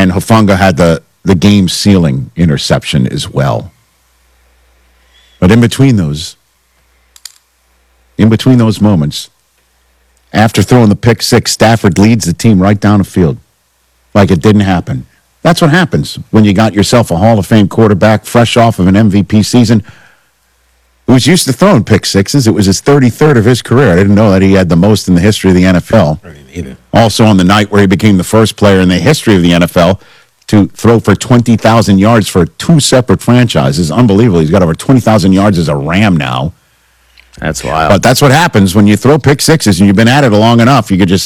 And Hufanga had the game-sealing interception as well. But in between those moments, after throwing the pick six, Stafford leads the team right down the field like it didn't happen. That's what happens when you got yourself a Hall of Fame quarterback fresh off of an MVP season who was used to throwing pick sixes. It was his 33rd of his career. I didn't know that he had the most in the history of the NFL. I didn't either. Also on the night where he became the first player in the history of the NFL to throw for 20,000 yards for two separate franchises. Unbelievable. He's got over 20,000 yards as a Ram now. That's wild. But that's what happens when you throw pick sixes and you've been at it long enough. You could just,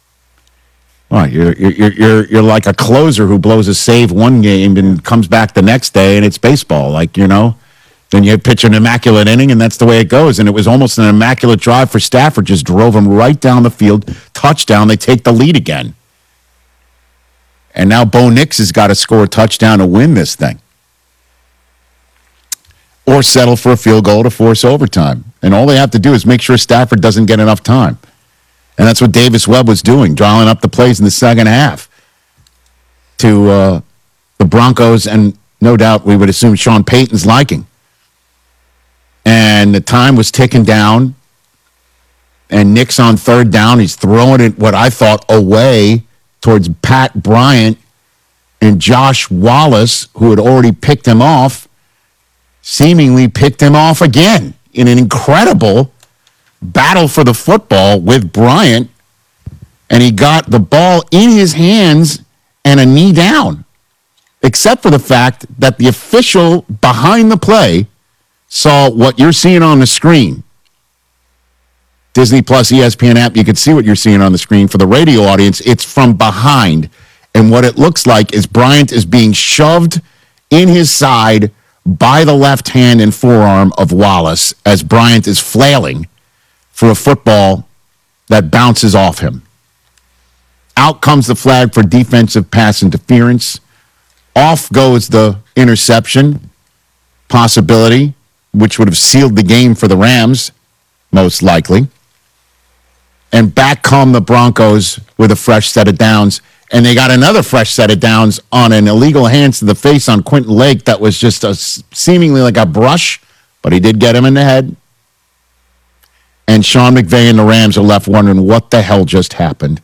you're like a closer who blows a save one game and comes back the next day, and it's baseball. Then you pitch an immaculate inning, and that's the way it goes. And it was almost an immaculate drive for Stafford. Just drove him right down the field, touchdown. They take the lead again. And now Bo Nix has got to score a touchdown to win this thing. Or settle for a field goal to force overtime. And all they have to do is make sure Stafford doesn't get enough time. And that's what Davis Webb was doing, drawing up the plays in the second half to the Broncos, and no doubt we would assume Sean Payton's liking. And the time was ticking down, and Nix on third down, he's throwing it, what I thought, away towards Pat Bryant, and Josh Wallace, who had already picked him off, seemingly picked him off again in an incredible battle for the football with Bryant, and he got the ball in his hands and a knee down, except for the fact that the official behind the play saw what you're seeing on the screen. Disney Plus ESPN app, you can see what you're seeing on the screen. For the radio audience, it's from behind, and what it looks like is Bryant is being shoved in his side by the left hand and forearm of Wallace as Bryant is flailing for a football that bounces off him. Out comes the flag for defensive pass interference. Off goes the interception possibility, which would have sealed the game for the Rams, most likely. And back come the Broncos with a fresh set of downs. And they got another fresh set of downs on an illegal hands to the face on Quentin Lake that was just seemingly like a brush, but he did get him in the head. And Sean McVay and the Rams are left wondering what the hell just happened,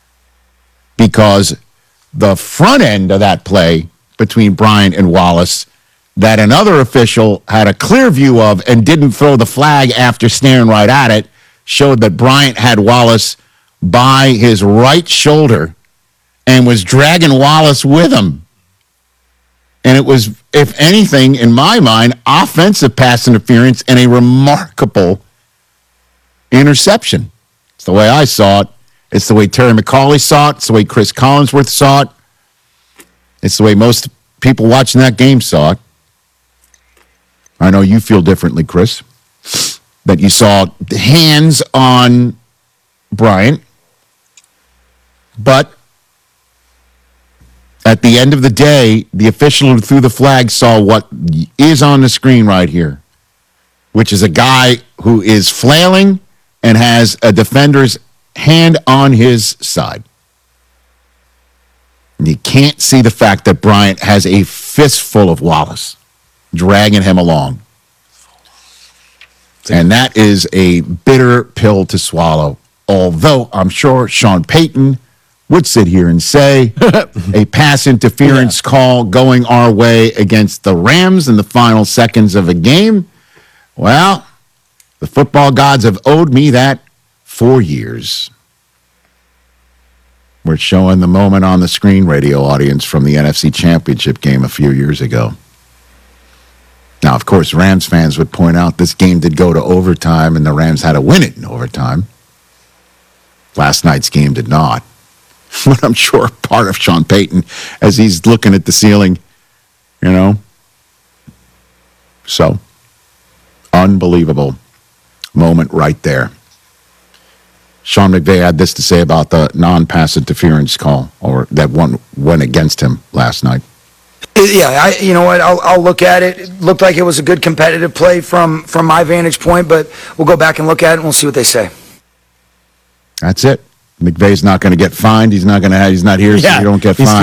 because the front end of that play between Bryant and Wallace that another official had a clear view of and didn't throw the flag after staring right at it showed that Bryant had Wallace by his right shoulder and was dragging Wallace with him. And it was, if anything, in my mind, offensive pass interference and a remarkable interception. It's the way I saw it. It's the way Terry McCauley saw it. It's the way Chris Collinsworth saw it. It's the way most people watching that game saw it. I know you feel differently, Chris, that you saw hands on Bryant. But at the end of the day, the official who threw the flag saw what is on the screen right here, which is a guy who is flailing and has a defender's hand on his side. And you can't see the fact that Bryant has a fistful of Wallace dragging him along. And that is a bitter pill to swallow. Although I'm sure Sean Payton would sit here and say a pass interference call going our way against the Rams in the final seconds of a game. Well, the football gods have owed me that for years. We're showing the moment on the screen, radio audience, from the NFC Championship game a few years ago. Now, of course, Rams fans would point out this game did go to overtime and the Rams had to win it in overtime. Last night's game did not. But I'm sure part of Sean Payton, as he's looking at the ceiling, So, unbelievable moment right there. Sean McVay had this to say about the non-pass interference call, or that one went against him last night. Yeah, you know what? I'll look at it. It looked like it was a good competitive play from my vantage point, but we'll go back and look at it and we'll see what they say. That's it. McVay's not going to get fined. He's not here, so you don't get fined.